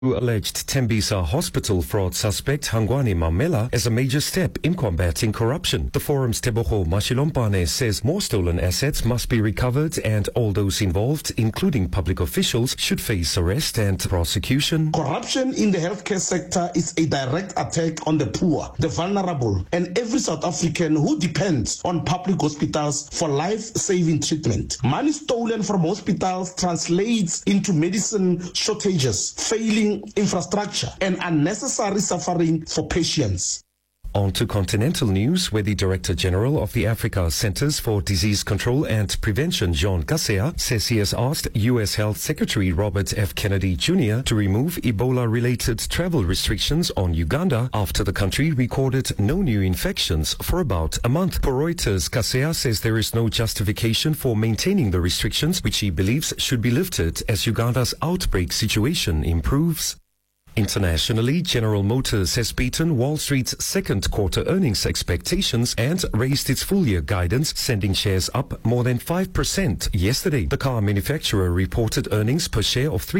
Alleged Tembisa hospital fraud suspect Hangwani Mamela as a major step in combating corruption. The forum's Tebogo Mashilompane says more stolen assets must be recovered and all those involved, including public officials, should face arrest and prosecution. Corruption in the healthcare sector is a direct attack on the poor, the vulnerable, and every South African who depends on public hospitals for life-saving treatment. Money stolen from hospitals translates into medicine shortages, failing infrastructure, and unnecessary suffering for patients. On to continental news, where the Director General of the Africa Centers for Disease Control and Prevention, Jean Kaseya, says he has asked U.S. Health Secretary Robert F. Kennedy Jr. to remove Ebola-related travel restrictions on Uganda after the country recorded no new infections for about a month. Per Reuters, Kaseya says there is no justification for maintaining the restrictions, which he believes should be lifted as Uganda's outbreak situation improves. Internationally, General Motors has beaten Wall Street's second quarter earnings expectations and raised its full-year guidance, sending shares up more than 5% yesterday. The car manufacturer reported earnings per share of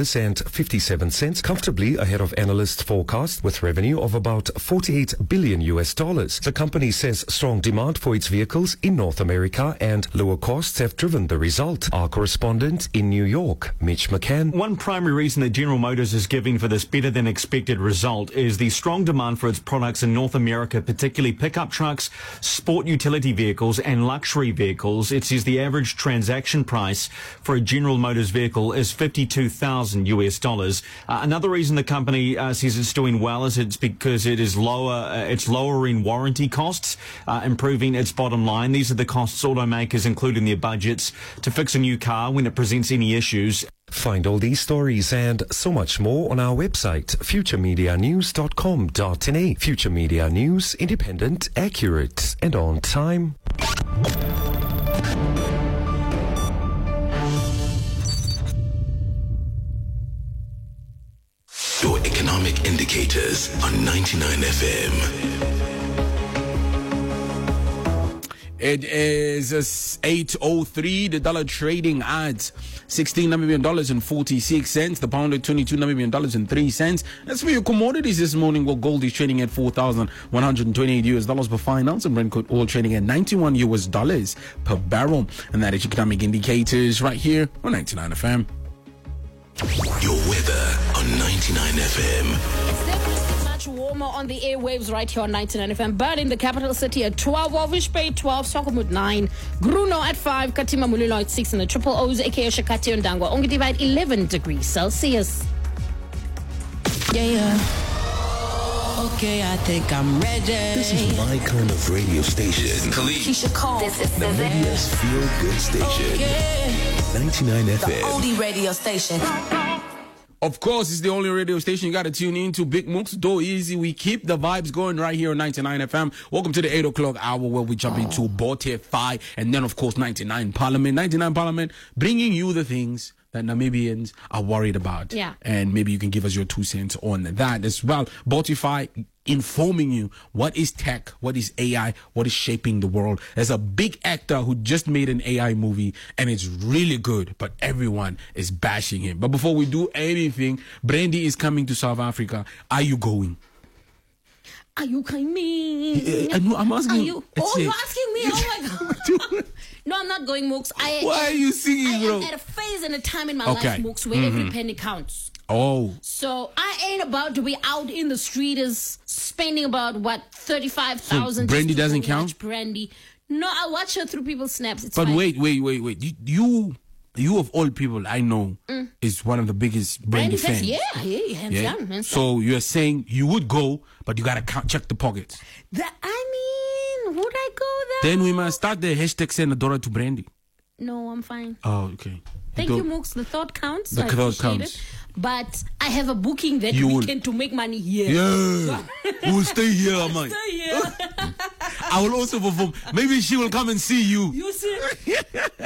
$3.57, comfortably ahead of analysts' forecast, with revenue of about $48 billion. The company says strong demand for its vehicles in North America and lower costs have driven the result. Our correspondent in New York, Mitch McCann. One primary reason that General Motors is giving for this better than expected result is the strong demand for its products in North America, particularly pickup trucks, sport utility vehicles and luxury vehicles. It says the average transaction price for a General Motors vehicle is $52,000. Another reason the company says it's doing well is it's because it's lowering warranty costs, improving its bottom line. These are the costs automakers include in their budgets to fix a new car when it presents any issues. Find all these stories and so much more on our website, futuremedianews.com.na. Future Media News, independent, accurate, and on time. Your economic indicators on 99 FM. It is 8:03. The dollar trading at $16 Namibian and 46 cents. The pound at $22 Namibian and 3 cents. As for your commodities this morning, well, gold is trading at $4,128 per fine ounce, and Brent crude oil trading at $91 per barrel. And that is economic indicators right here on 99 FM. Your weather on 99 FM. Warmer on the airwaves right here on 99 FM. But in the capital city at 12, Walvish Bay 12, Sokomut 9, Gruno at 5, Katima Mulilo at 6, and the Triple O's, aka Shakati and Dangwa, Ongidi at 11 degrees Celsius. Yeah. Okay, I think I'm ready. This is my kind of radio station. Keisha Cole. This is Namibia's feel-good station. Okay. 99 The FM. oldie radio station. Of course, it's the only radio station you got to tune in to. Big Mooks, Do Easy. We keep the vibes going right here on 99 FM. Welcome to the 8 o'clock hour where we jump into Bote Fi and then, of course, 99 Parliament. 99 Parliament bringing you the things that Namibians are worried about. Yeah. And maybe you can give us your 2 cents on that as well. Botify informing you what is tech, what is AI, what is shaping the world. There's a big actor who just made an AI movie and it's really good, but everyone is bashing him. But before we do anything, Brandy is coming to South Africa. Are you going? Are you coming? I'm asking you. Oh, you're asking me? Oh my God. No, I'm not going, Mooks. Why are you singing, bro? I am at a phase and a time in my life, Mooks, where every penny counts. Oh. So I ain't about to be out in the street is spending about, what, 35,000. So Brandy doesn't count? Brandy. No, I watch her through people's snaps. It's but fine. wait. You of all people I know is one of the biggest Brandy fans. Yeah, hands down. So you're saying you would go, but you gotta check the pockets. Would I go there? Then we must start the hashtag Senadora to Brandy. No, I'm fine. Oh, okay. Thank you, Mooks. The thought counts. The thought counts. But I have a booking that weekend to make money here. Yeah. You will stay here, I might. Stay here. I will also perform. Maybe she will come and see you. You see?